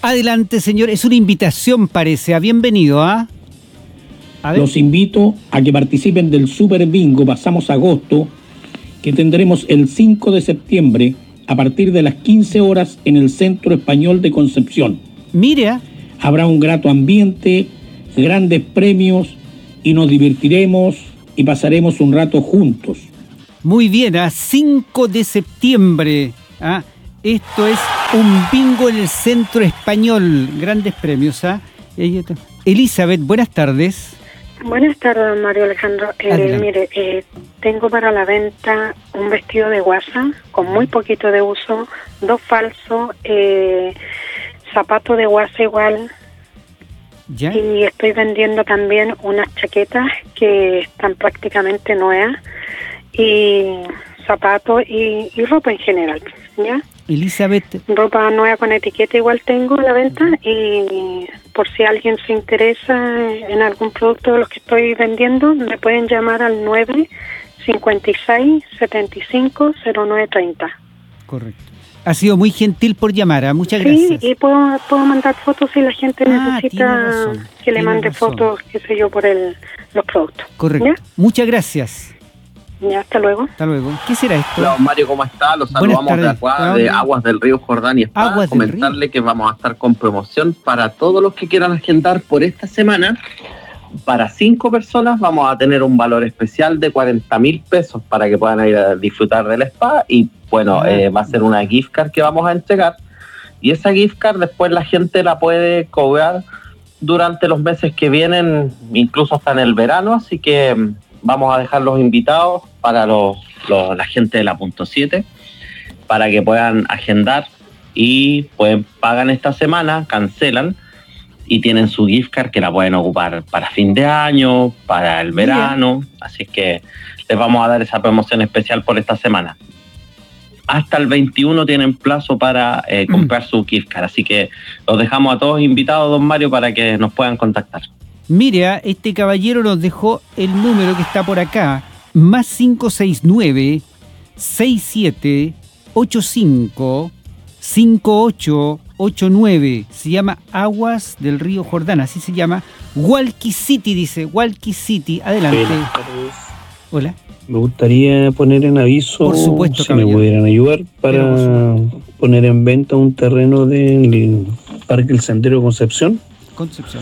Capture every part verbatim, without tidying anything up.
Adelante, señor. Es una invitación, parece. ¿Ah? Bienvenido, ¿ah? ¿eh? Los invito a que participen del Super Bingo Pasamos Agosto, que tendremos el cinco de septiembre a partir de las quince horas en el Centro Español de Concepción. Mira. Habrá un grato ambiente, grandes premios y nos divertiremos y pasaremos un rato juntos. Muy bien, a cinco de septiembre. ¿Ah? Esto es un bingo en el Centro Español. Grandes premios. ¿Ah? Elizabeth, buenas tardes. Buenas tardes, Mario Alejandro. Eh, mire, eh, tengo para la venta un vestido de guasa con muy poquito de uso, dos falsos, eh, zapatos de guasa igual. ¿Ya? Y estoy vendiendo también unas chaquetas que están prácticamente nuevas y zapatos y, y ropa en general, ¿ya? Elizabeth. Ropa nueva con etiqueta igual tengo a la venta y por si alguien se interesa en algún producto de los que estoy vendiendo, me pueden llamar al nueve cincuenta y seis setenta y cinco cero nueve treinta. Correcto. Ha sido muy gentil por llamar, ¿eh? Muchas sí, gracias. Sí, y puedo, puedo mandar fotos si la gente ah, necesita que le mande razón. fotos, qué sé yo, por el, los productos. Correcto. ¿Ya? Muchas gracias. Ya, hasta luego. Hasta luego. ¿Qué será esto? Hola, Mario, ¿cómo está? Los saludamos de acá, de Aguas del Río Jordán y Spa. Aguas Comentarle que vamos a estar con promoción para todos los que quieran agendar por esta semana. Para cinco personas vamos a tener un valor especial de cuarenta mil pesos para que puedan ir a disfrutar del spa y bueno, ah, eh, va a ser una gift card que vamos a entregar y esa gift card después la gente la puede cobrar durante los meses que vienen, incluso hasta en el verano, así que vamos a dejar los invitados para los, los, la gente de la punto siete para que puedan agendar y pueden pagan esta semana, cancelan y tienen su gift card que la pueden ocupar para fin de año, para el verano, yeah. Así que les vamos a dar esa promoción especial por esta semana. Hasta el veintiuno tienen plazo para eh, comprar mm. su gift card, así que los dejamos a todos invitados, don Mario, para que nos puedan contactar. Mira, este caballero nos dejó el número que está por acá, más cinco seis nueve, seis siete ocho cinco, cinco ocho ocho nueve. Se llama Aguas del Río Jordán, así se llama. Walkie City, dice, Walkie City. Adelante. Hola. Me gustaría poner en aviso, por supuesto, si caballero. me pudieran ayudar, para poner en venta un terreno del Parque El Sendero Concepción. Concepción.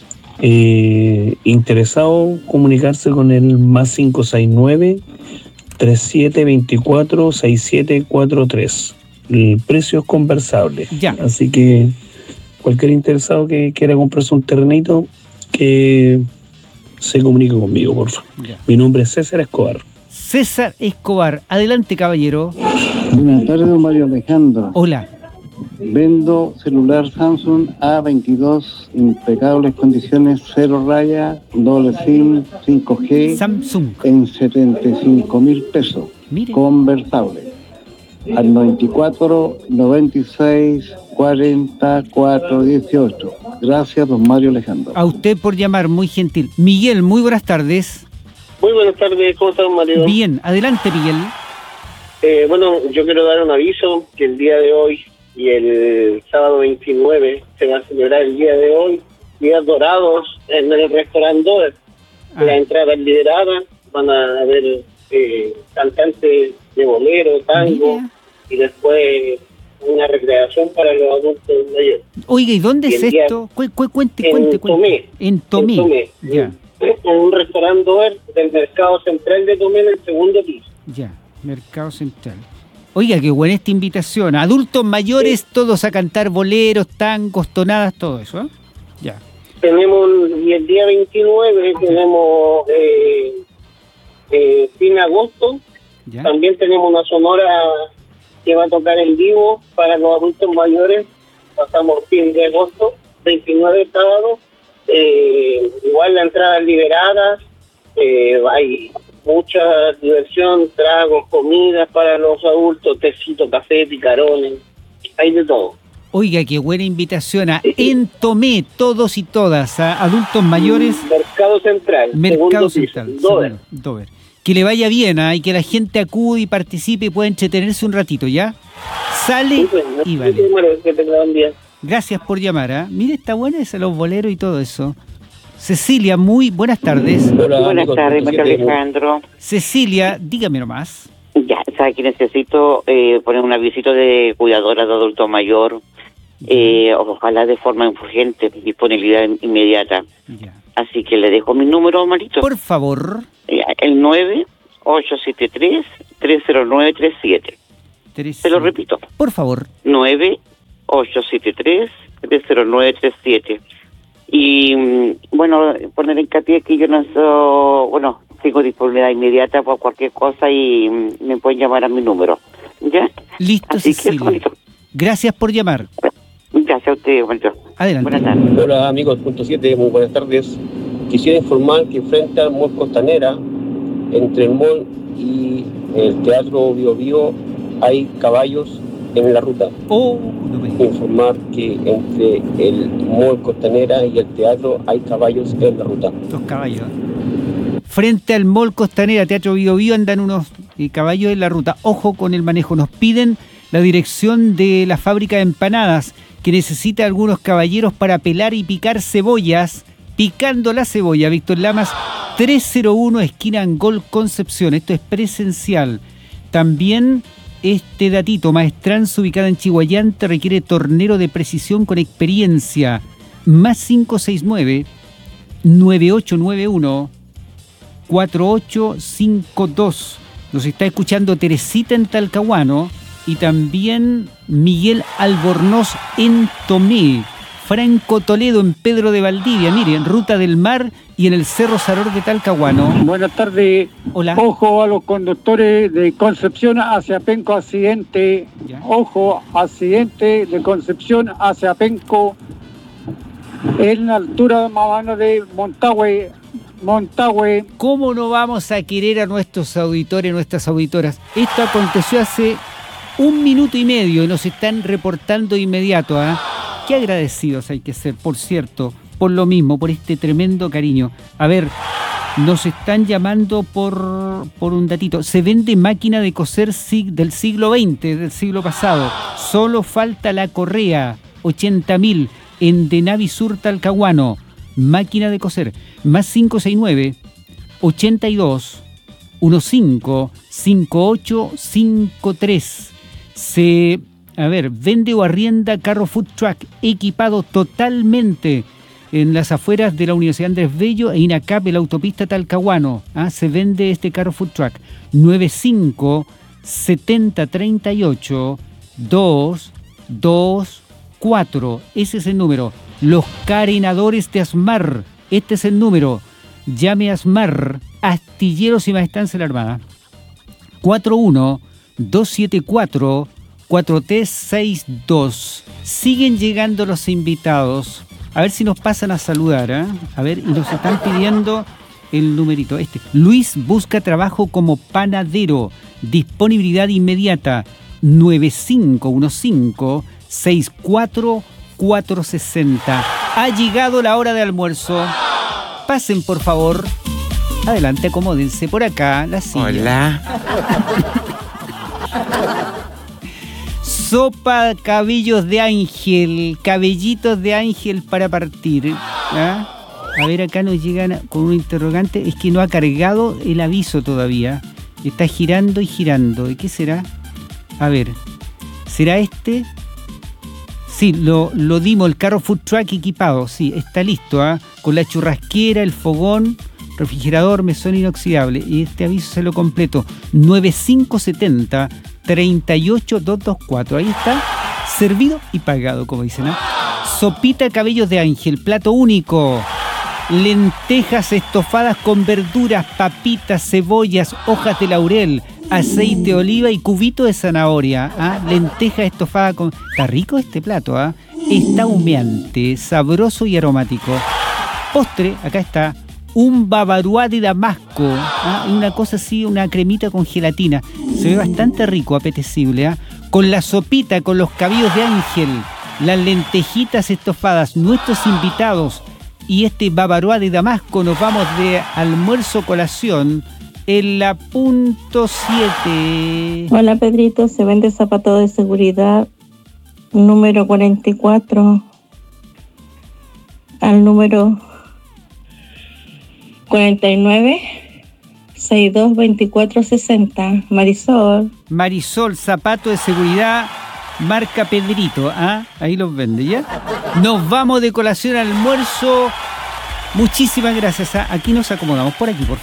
Eh, interesado, comunicarse con el más cinco seis nueve, tres siete dos cuatro, seis siete cuatro tres. El precio es conversable. Ya. Así que cualquier interesado que quiera comprarse un terrenito, que se comunique conmigo, por favor. Ya. Mi nombre es César Escobar. César Escobar. Adelante, caballero. Buenas tardes, don Mario Alejandro. Hola. Vendo celular Samsung A veintidós, impecables condiciones, cero raya, doble SIM, cinco G. Samsung. En setenta y cinco mil pesos. Mire. Conversable. Al noventa y cuatro, noventa y seis, cuarenta, cuatro, dieciocho. Gracias, don Mario Alejandro. A usted por llamar, muy gentil. Miguel, muy buenas tardes. Muy buenas tardes, ¿cómo está, don Mario? Bien, adelante, Miguel. Eh, bueno, yo quiero dar un aviso que el día de hoy y el sábado veintinueve se va a celebrar el día de hoy, días dorados en el restaurante Dover. Ah. La entrada es liderada, van a haber eh, cantantes de bolero, tango. Mira. Y después una recreación para los adultos mayores. Oiga, ¿y dónde y es esto? Cu- cu- cuente, en cuente, Tomé. En Tomé. En Tomé. Ya. En un restaurante Dover del Mercado Central de Tomé en el segundo piso. Ya, Mercado Central. Oiga, qué buena esta invitación. Adultos mayores, sí. Todos a cantar boleros, tangos, tonadas, todo eso, ¿eh? Ya. Tenemos, y el día veintinueve tenemos eh, eh, fin de agosto. ¿Ya? También tenemos una sonora que va a tocar en vivo para los adultos mayores. Pasamos fin de agosto, veintinueve sábado. Eh, igual la entrada liberada. Eh, hay mucha diversión, tragos, comidas para los adultos, tecito, café, picarones. Hay de todo. Oiga, qué buena invitación a En Tomé, todos y todas, a adultos mayores. Mercado Central. Mercado Central. Piso, Dover. Dover. Que le vaya bien, ¿eh? Y que la gente acude y participe y pueda entretenerse un ratito, ¿ya? Sale sí, pues, no, y vale. Que tenga un día. Gracias por llamar, ¿eh? Mire, está buena esa, los boleros y todo eso. Cecilia, muy buenas tardes. Hola, buenas tardes, Maestro Alejandro. Cecilia, dígame nomás. Ya, sabe que necesito eh, poner un avisito de cuidadora de adulto mayor, eh, ojalá de forma urgente, disponibilidad inmediata. Ya. Así que le dejo mi número, Marito. Por favor. Ya, el nueve ocho siete tres, tres cero nueve tres siete. Se lo repito. Por favor. nueve ocho siete tres, tres cero nueve tres siete. Y, bueno, poner en hincapié que yo no soy, bueno, tengo disponibilidad inmediata por cualquier cosa y me pueden llamar a mi número. ¿Ya? Listo, así Cecilia. Que gracias por llamar. Gracias a usted, Juanito. Adelante. Buenas tardes. Hola, amigos punto siete, muy buenas tardes. Quisiera informar que frente al Mall Costanera, entre el mall y el Teatro Bio Bio, hay caballos en la ruta. Oh, no me... Informar que entre el Mall Costanera y el teatro hay caballos en la ruta. Dos caballos. Frente al Mall Costanera, Teatro Bio Bio, andan unos eh, caballos en la ruta. Ojo con el manejo. Nos piden la dirección de la fábrica de empanadas, que necesita algunos caballeros para pelar y picar cebollas. Picando la cebolla, Víctor Lamas, trescientos uno, esquina Angol, Concepción. Esto es presencial. También este datito, Maestranza, ubicada en Chihuayante, requiere tornero de precisión con experiencia. Más cinco seis nueve, nueve ocho nueve uno, cuatro ocho cinco dos. Nos está escuchando Teresita en Talcahuano y también Miguel Albornoz en Tomé. Franco Toledo en Pedro de Valdivia, miren, Ruta del Mar y en el Cerro Saror de Talcahuano. Buenas tardes. Hola. Ojo a los conductores de Concepción hacia Penco, accidente. ¿Ya? Ojo, accidente de Concepción hacia Penco en la altura más o menos de Montagüe. Montagüe. ¿Cómo no vamos a querer a nuestros auditores, nuestras auditoras? Esto aconteció hace un minuto y medio y nos están reportando de inmediato, ¿ah? ¿eh? Qué agradecidos hay que ser, por cierto, por lo mismo, por este tremendo cariño. A ver, nos están llamando por, por un datito. Se vende máquina de coser del siglo veinte, del siglo pasado. Solo falta la correa, ochenta mil, en Denavi Sur, Talcahuano. Máquina de coser, más cinco seis nueve, ochenta y dos, quince, cincuenta y ocho cincuenta y tres. Se... A ver, vende o arrienda carro food truck equipado totalmente en las afueras de la Universidad Andrés Bello e INACAP, la autopista Talcahuano. ¿Ah? Se vende este carro food truck. nueve cinco siete cero tres ocho dos dos cuatro. Ese es el número. Los carenadores de Asmar. Este es el número. Llame a Asmar, Astilleros y Maestranza de la Armada. cuatro uno dos siete cuatro cuatro tres seis dos. Siguen llegando los invitados. A ver si nos pasan a saludar, ¿eh? A ver, y nos están pidiendo el numerito este. Luis busca trabajo como panadero. Disponibilidad inmediata. nueve cinco uno cinco seis cuatro cuatro seis cero. Ha llegado la hora de almuerzo. Pasen, por favor. Adelante, acomódense por acá. La silla. Hola. Sopa cabellos de ángel, cabellitos de ángel para partir. ¿Ah? A ver, acá nos llegan con un interrogante. Es que no ha cargado el aviso todavía. Está girando y girando. ¿Y qué será? A ver, ¿será este? Sí, lo, lo dimos, el carro food truck equipado. Sí, está listo, ¿ah? Con la churrasquera, el fogón, refrigerador, mesón inoxidable. Y este aviso se lo completo. nueve cinco siete cero treinta y ocho dos dos cuatro. Ahí está, servido y pagado, como dicen, ¿no? Sopita cabellos de ángel, plato único. Lentejas estofadas con verduras, papitas, cebollas, hojas de laurel, aceite de oliva y cubito de zanahoria. ¿Ah? Lentejas estofadas con... Está rico este plato, ¿ah? Está humeante, sabroso y aromático. Postre, acá está, un bavarois de Damasco, ¿ah? Una cosa así, una cremita con gelatina. Se ve bastante rico, apetecible, ¿ah? Con la sopita, con los cabellos de ángel, las lentejitas estofadas, nuestros invitados y este bavarois de Damasco. Nos vamos de almuerzo colación en la punto siete. Hola, Pedrito, se vende zapato de seguridad número cuarenta y cuatro al número cuarenta y nueve, sesenta y dos, veinticuatro, sesenta. Marisol. Marisol, zapato de seguridad, marca Pedrito. ¿Ah? Ahí los vende, ¿ya? Nos vamos de colación al almuerzo. Muchísimas gracias. ¿Ah? Aquí nos acomodamos, por aquí, por favor.